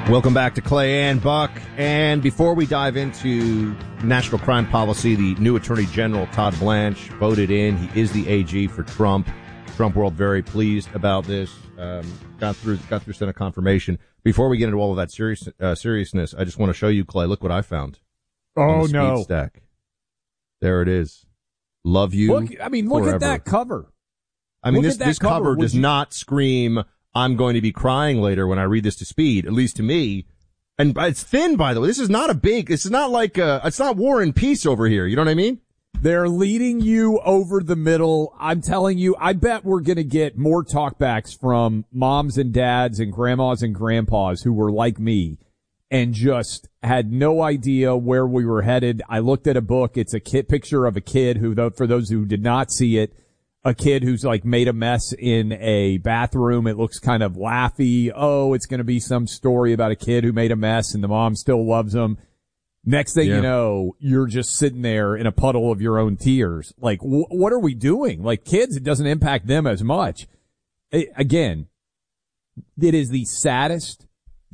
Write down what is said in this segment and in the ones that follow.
Welcome back to Clay and Buck. And before we dive into national crime policy, the new Attorney General, Todd Blanche, voted in. He is the AG for Trump. Trump world very pleased about this. Got through Senate confirmation. Before we get into all of that seriousness, I just want to show you, Clay. Look what I found. Oh, no. Speed stack. There it is. Love you. Look at that cover. I mean, this cover does not scream, I'm going to be crying later when I read this to Speed, at least to me. And it's thin, by the way. This is not it's not War and Peace over here. You know what I mean? They're leading you over the middle. I'm telling you, I bet we're going to get more talkbacks from moms and dads and grandmas and grandpas who were like me and just had no idea where we were headed. I looked at a book. It's a picture of a kid who, for those who did not see it, a kid who's like made a mess in a bathroom. It looks kind of laughy. Oh, it's going to be some story about a kid who made a mess and the mom still loves him. Next thing you know, you're just sitting there in a puddle of your own tears. Like, what are we doing? Like, kids, it doesn't impact them as much. Again, it is the saddest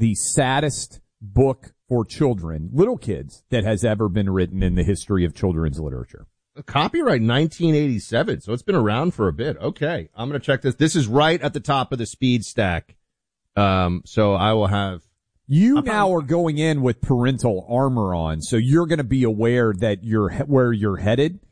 book for children, little kids, that has ever been written in the history of children's literature. Copyright 1987, so it's been around for a bit. Okay, I'm going to check this. This is right at the top of the Speed stack. So I will have... You now are going in with parental armor on, so you're going to be aware that where you're headed.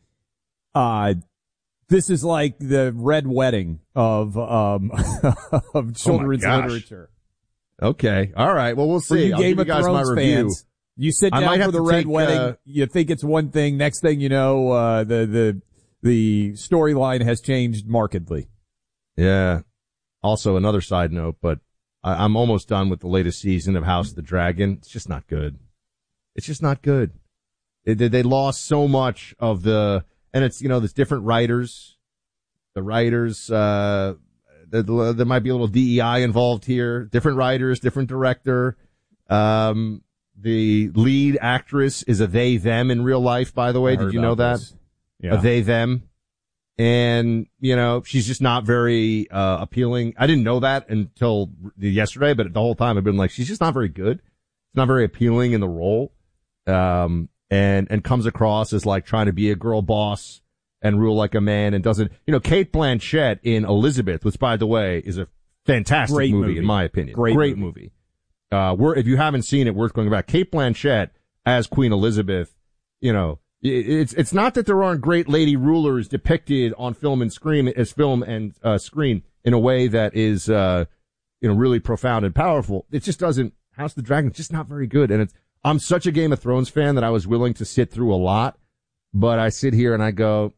This is like the Red Wedding of of children's literature. Okay, all right. Well, we'll see. I'll give you guys my review. Fans, you sit down for the Red Wedding. You think it's one thing. Next thing you know, the storyline has changed markedly. Yeah. Also, another side note, but I'm almost done with the latest season of House of the Dragon. It's just not good. It's just not good. They lost so much of and it's, there's different writers. The writers, there might be a little DEI involved here. Different writers, different director. The lead actress is a they, them in real life, by the way. Did you know that? Yeah. A they, them. And, she's just not very, appealing. I didn't know that until yesterday, but the whole time I've been like, she's just not very good. She's not very appealing in the role. And comes across as like trying to be a girl boss and rule like a man and doesn't, Cate Blanchett in Elizabeth, which by the way is a fantastic movie in my opinion. Great movie. If you haven't seen it, worth going back. Cate Blanchett as Queen Elizabeth, it's not that there aren't great lady rulers depicted on film and screen in a way that is, really profound and powerful. It just doesn't, House of the Dragon, just not very good. And I'm such a Game of Thrones fan that I was willing to sit through a lot, but I sit here and I go,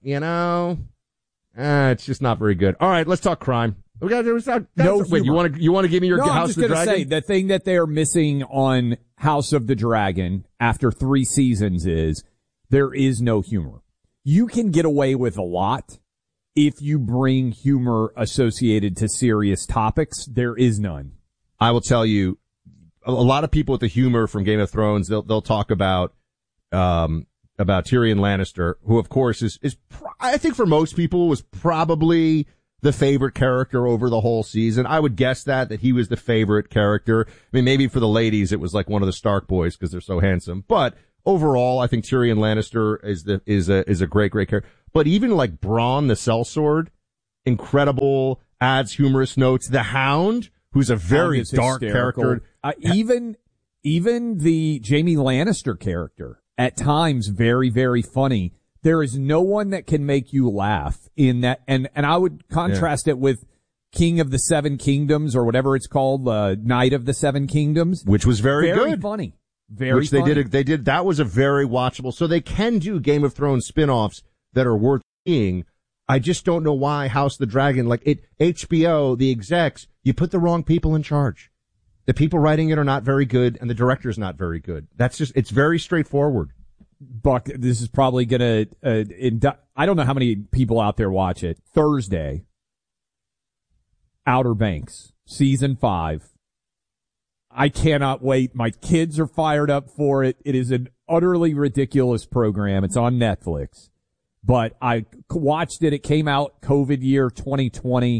it's just not very good. All right, let's talk crime. Wait, you want to give me your House of the Dragon? I'm just going to say, the thing that they are missing on House of the Dragon after 3 seasons is there is no humor. You can get away with a lot if you bring humor associated to serious topics. There is none. I will tell you, a lot of people with the humor from Game of Thrones, they'll talk about Tyrion Lannister, who of course is I think for most people was probably the favorite character over the whole season. I would guess that he was the favorite character. I mean, maybe for the ladies, it was like one of the Stark boys because they're so handsome. But overall, I think Tyrion Lannister is a great character. But even like Bronn the Sellsword, incredible, adds humorous notes. The Hound, who's a very dark character. Even the Jaime Lannister character, at times very, very funny. There is no one that can make you laugh in that. And I would contrast it with King of the Seven Kingdoms or whatever it's called, Knight of the Seven Kingdoms. Which was very good. Very funny. Very Which funny. they did. That was a very watchable. So they can do Game of Thrones spin-offs that are worth seeing. I just don't know why House of the Dragon, HBO, the execs, you put the wrong people in charge. The people writing it are not very good and the director's not very good. It's very straightforward. Buck, this is probably going to, I don't know how many people out there watch it. Thursday, Outer Banks, season 5. I cannot wait. My kids are fired up for it. It is an utterly ridiculous program. It's on Netflix. But I watched it. It came out COVID year 2020.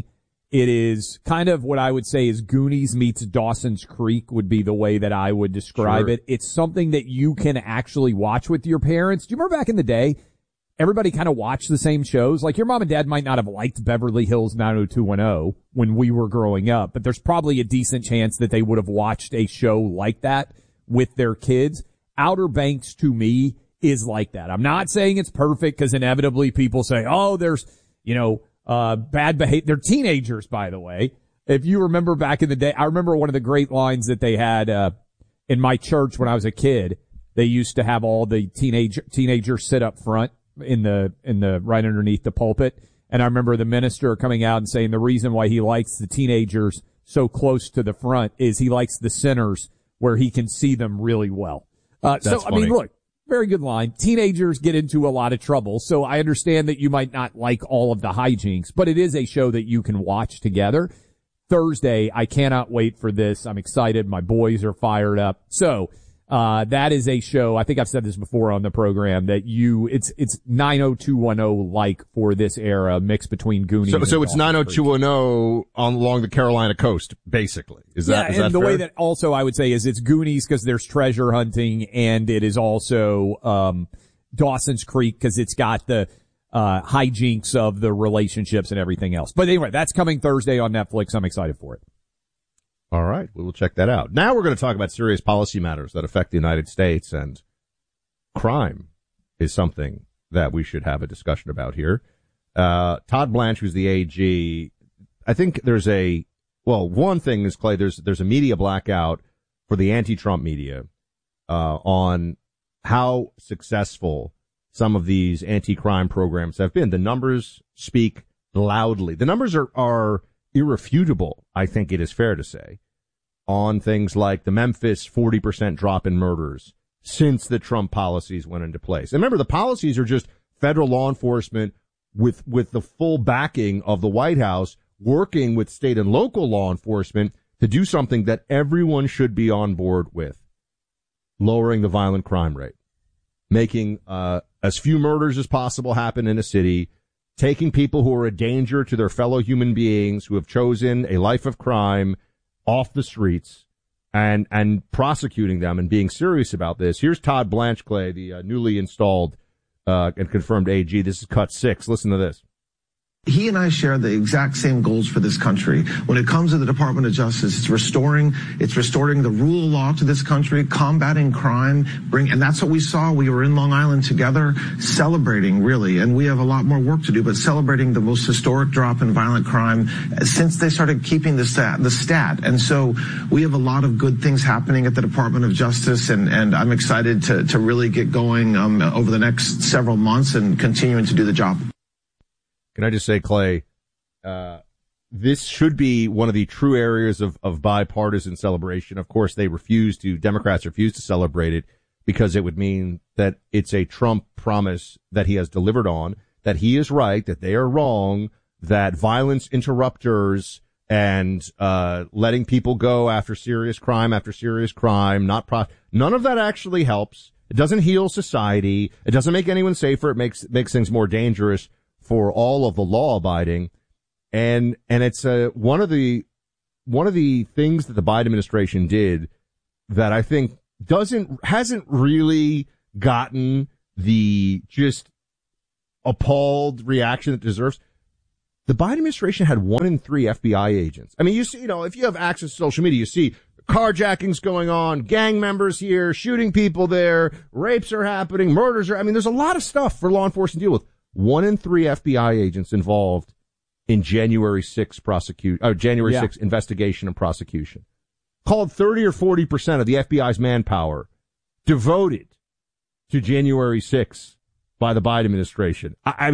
It is kind of what I would say is Goonies meets Dawson's Creek would be the way that I would describe it. It's something that you can actually watch with your parents. Do you remember back in the day, everybody kind of watched the same shows? Like your mom and dad might not have liked Beverly Hills 90210 when we were growing up, but there's probably a decent chance that they would have watched a show like that with their kids. Outer Banks to me is like that. I'm not saying it's perfect because inevitably people say, oh, there's, bad behavior. They're teenagers, by the way. If you remember back in the day, I remember one of the great lines that they had, in my church when I was a kid. They used to have all the teenagers sit up front in the right underneath the pulpit. And I remember the minister coming out and saying the reason why he likes the teenagers so close to the front is he likes the sinners where he can see them really well. So, I mean, look, very good line. Teenagers get into a lot of trouble, so I understand that you might not like all of the hijinks, but it is a show that you can watch together. Thursday, I cannot wait for this. I'm excited. My boys are fired up. So, that is a show. I think I've said this before on the program that it's 90210 like for this era mixed between Goonies. So it's 90210 along the Carolina coast, basically. Is that and the fair? way that also I would say is it's Goonies because there's treasure hunting, and it is also, Dawson's Creek because it's got the, hijinks of the relationships and everything else. But anyway, that's coming Thursday on Netflix. I'm excited for it. All right. We will check that out. Now we're going to talk about serious policy matters that affect the United States, and crime is something that we should have a discussion about here. Todd Blanche, who's the AG, I think one thing is, Clay, there's a media blackout for the anti-Trump media, on how successful some of these anti-crime programs have been. The numbers speak loudly. The numbers are irrefutable, I think it is fair to say, on things like the Memphis 40% drop in murders since the Trump policies went into place. And remember, the policies are just federal law enforcement with the full backing of the White House working with state and local law enforcement to do something that everyone should be on board with: lowering the violent crime rate, making as few murders as possible happen in a city, taking people who are a danger to their fellow human beings who have chosen a life of crime off the streets and prosecuting them and being serious about this. Here's Todd Blanche, Clay, the newly installed and confirmed AG. This is cut 6. Listen to this. He and I share the exact same goals for this country. When it comes to the Department of Justice, it's restoring the rule of law to this country, combating crime, and that's what we saw. We were in Long Island together, celebrating, really, and we have a lot more work to do, but celebrating the most historic drop in violent crime since they started keeping the stat. And so we have a lot of good things happening at the Department of Justice, and I'm excited to really get going over the next several months and continuing to do the job. Can I just say, Clay, this should be one of the true areas of bipartisan celebration. Of course, Democrats refuse to celebrate it because it would mean that it's a Trump promise that he has delivered on, that he is right, that they are wrong, that violence interrupters and letting people go after serious crime, none of that actually helps. It doesn't heal society. It doesn't make anyone safer. It makes things more dangerous for all of the law abiding. And it's one of the things that the Biden administration did that I think hasn't really gotten the just appalled reaction it deserves. The Biden administration had 1 in 3 FBI agents. I mean, you see, if you have access to social media, you see carjackings going on, gang members here, shooting people there, rapes are happening, murders there's a lot of stuff for law enforcement to deal with. 1 in 3 FBI agents involved in January 6 investigation and prosecution. Called 30 or 40% of the FBI's manpower devoted to January 6 by the Biden administration.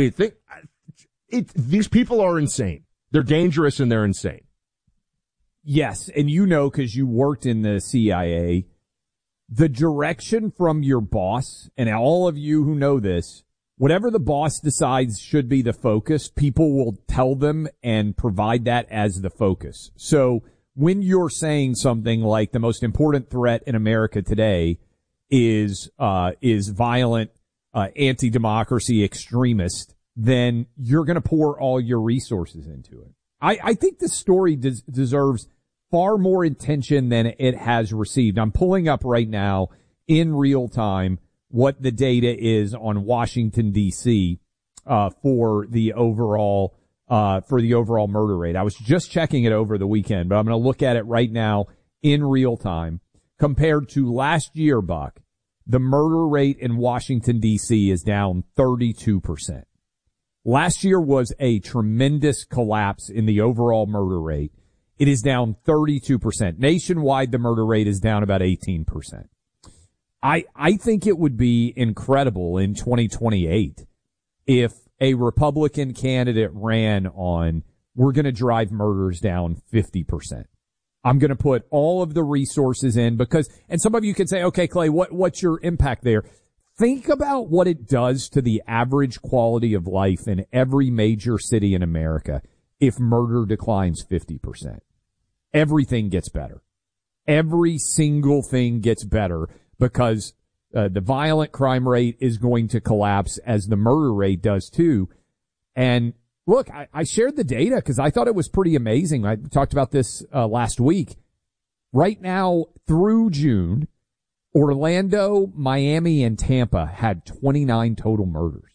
These people are insane. They're dangerous and they're insane. Yes, and because you worked in the CIA, the direction from your boss, and all of you who know this, whatever the boss decides should be the focus, people will tell them and provide that as the focus. So when you're saying something like the most important threat in America today is violent, anti-democracy extremist, then you're going to pour all your resources into it. I think this story deserves far more attention than it has received. I'm pulling up right now in real time what the data is on Washington, D.C. For the overall murder rate. I was just checking it over the weekend, but I'm going to look at it right now in real time. Compared to last year, Buck, the murder rate in Washington, D.C. is down 32%. Last year was a tremendous collapse in the overall murder rate. It is down 32%. Nationwide, the murder rate is down about 18%. I think it would be incredible in 2028 if a Republican candidate ran on, we're going to drive murders down 50%. I'm going to put all of the resources in because, and some of you can say, okay, Clay, what's your impact there? Think about what it does to the average quality of life in every major city in America if murder declines 50%. Everything gets better. Every single thing gets better because the violent crime rate is going to collapse as the murder rate does too. And look, I shared the data because I thought it was pretty amazing. I talked about this last week. Right now, through June, Orlando, Miami, and Tampa had 29 total murders.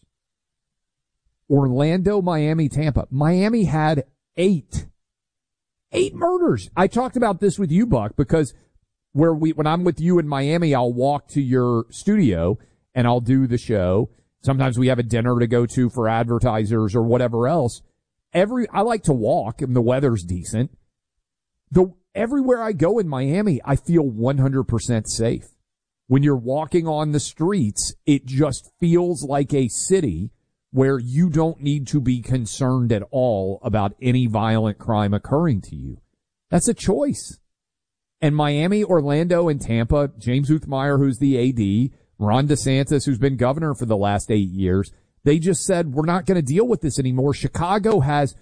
Orlando, Miami, Tampa. Miami had 8. 8 murders. I talked about this with you, Buck, because when I'm with you in Miami, I'll walk to your studio and I'll do the show. Sometimes we have a dinner to go to for advertisers or whatever else. I like to walk and the weather's decent. Everywhere I go in Miami, I feel 100% safe. When you're walking on the streets, it just feels like a city where you don't need to be concerned at all about any violent crime occurring to you. That's a choice. And Miami, Orlando, and Tampa, James Uthmeyer, who's the AD, Ron DeSantis, who's been governor for the last 8 years, they just said, we're not going to deal with this anymore. Chicago has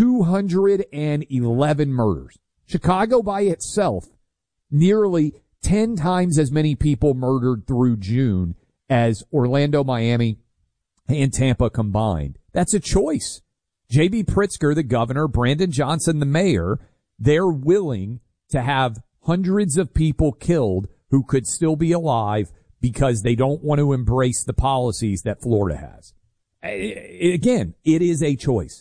211 murders. Chicago by itself, nearly 10 times as many people murdered through June as Orlando, Miami, and Tampa combined. That's a choice. J.B. Pritzker, the governor, Brandon Johnson, the mayor, they're willing to have hundreds of people killed who could still be alive because they don't want to embrace the policies that Florida has. Again, it is a choice.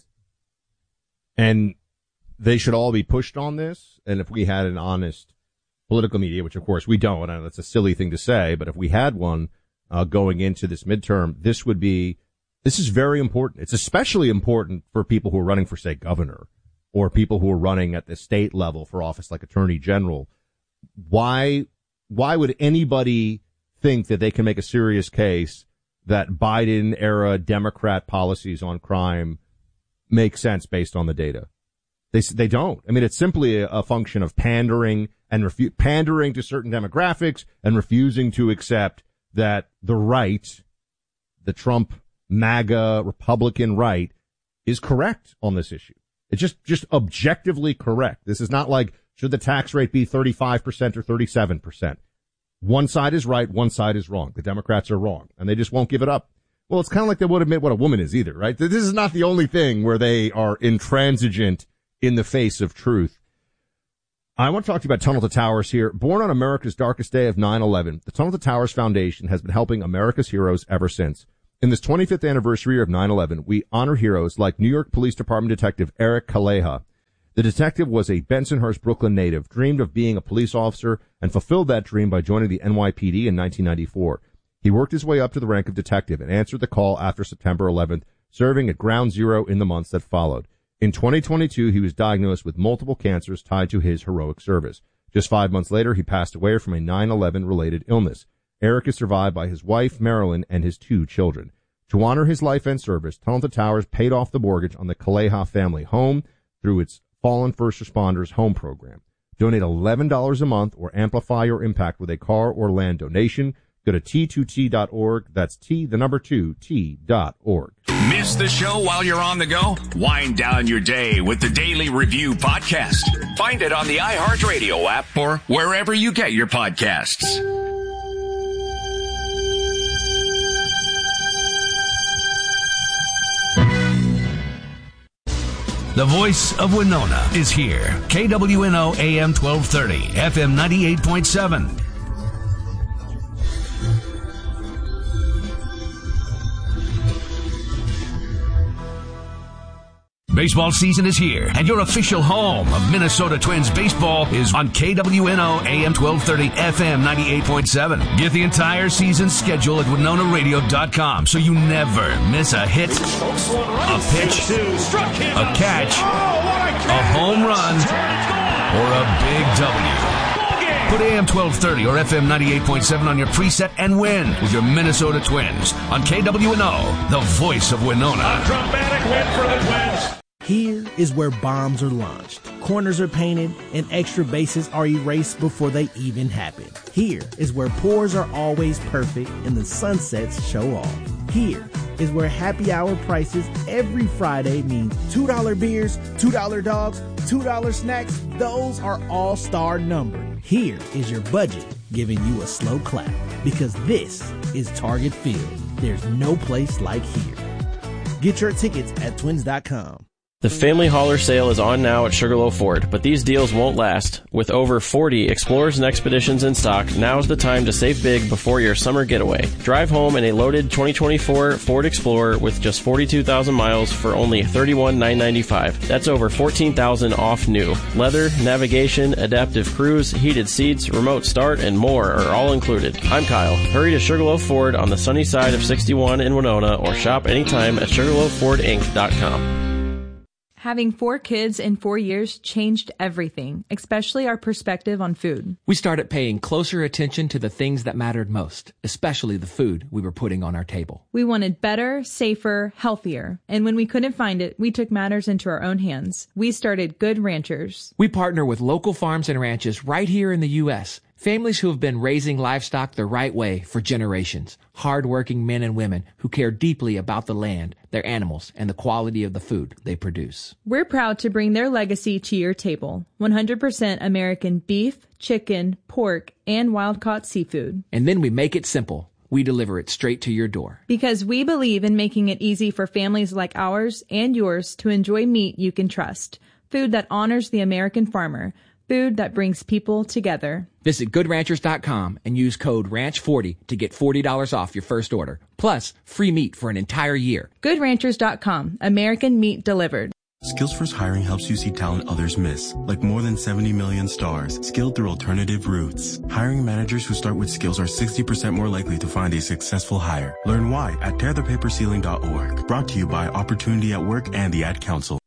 And they should all be pushed on this. And if we had an honest political media, which of course we don't, and that's a silly thing to say, but if we had one going into this midterm, this is very important. It's especially important for people who are running for, say, governor, or people who are running at the state level for office like attorney general. Why would anybody think that they can make a serious case that Biden era Democrat policies on crime make sense based on the data? They don't. I mean, it's simply a function of pandering and pandering to certain demographics and refusing to accept that the right, the Trump MAGA Republican right, is correct on this issue. It's just objectively correct. This is not like, should the tax rate be 35% or 37%? One side is right, one side is wrong. The Democrats are wrong, and they just won't give it up. Well, it's kind of like they won't admit what a woman is either, right? This is not the only thing where they are intransigent in the face of truth. I want to talk to you about Tunnel to Towers here. Born on America's darkest day of 9/11, the Tunnel to Towers Foundation has been helping America's heroes ever since. In this 25th anniversary of 9/11, we honor heroes like New York Police Department Detective Eric Kaleha. The detective was a Bensonhurst, Brooklyn native, dreamed of being a police officer, and fulfilled that dream by joining the NYPD in 1994. He worked his way up to the rank of detective and answered the call after September 11th, serving at Ground Zero in the months that followed. In 2022, he was diagnosed with multiple cancers tied to his heroic service. Just 5 months later, he passed away from a 9/11-related illness. Eric is survived by his wife, Marilyn, and his 2 children. To honor his life and service, Tunnel to Towers paid off the mortgage on the Kaleha family home through its Fallen First Responders Home Program. Donate $11 a month or amplify your impact with a car or land donation. Go to T2T.org. That's T2T.org. Miss the show while you're on the go? Wind down your day with the Daily Review podcast. Find it on the iHeartRadio app or wherever you get your podcasts. The voice of Winona is here. KWNO AM 1230, FM 98.7. Baseball season is here, and your official home of Minnesota Twins baseball is on KWNO AM 1230, FM 98.7. Get the entire season schedule at WinonaRadio.com so you never miss a hit, a pitch, a catch, a home run, or a big W. Put AM 1230 or FM 98.7 on your preset and win with your Minnesota Twins on KWNO, the voice of Winona. A dramatic win for the Twins. Here is where bombs are launched, corners are painted, and extra bases are erased before they even happen. Here is where pours are always perfect and the sunsets show off. Here is where happy hour prices every Friday means $2 beers, $2 dogs, $2 snacks. Those are all-star numbered. Here is your budget giving you a slow clap, because this is Target Field. There's no place like here. Get your tickets at twins.com. The Family Hauler sale is on now at Sugarloaf Ford, but these deals won't last. With over 40 Explorers and Expeditions in stock, now's the time to save big before your summer getaway. Drive home in a loaded 2024 Ford Explorer with just 42,000 miles for only $31,995. That's over $14,000 off new. Leather, navigation, adaptive cruise, heated seats, remote start, and more are all included. I'm Kyle. Hurry to Sugarloaf Ford on the sunny side of 61 in Winona, or shop anytime at SugarloafFordInc.com. Having 4 kids in 4 years changed everything, especially our perspective on food. We started paying closer attention to the things that mattered most, especially the food we were putting on our table. We wanted better, safer, healthier. And when we couldn't find it, we took matters into our own hands. We started Good Ranchers. We partner with local farms and ranches right here in the U.S., families who have been raising livestock the right way for generations. Hard-working men and women who care deeply about the land, their animals, and the quality of the food they produce. We're proud to bring their legacy to your table. 100% American beef, chicken, pork, and wild-caught seafood. And then we make it simple. We deliver it straight to your door. Because we believe in making it easy for families like ours and yours to enjoy meat you can trust. Food that honors the American farmer. Food that brings people together. Visit GoodRanchers.com and use code RANCH40 to get $40 off your first order. Plus, free meat for an entire year. GoodRanchers.com. American meat delivered. SkillsFirst Hiring helps you see talent others miss, like more than 70 million stars, skilled through alternative routes. Hiring managers who start with skills are 60% more likely to find a successful hire. Learn why at tearthepaperceiling.org. Brought to you by Opportunity at Work and the Ad Council.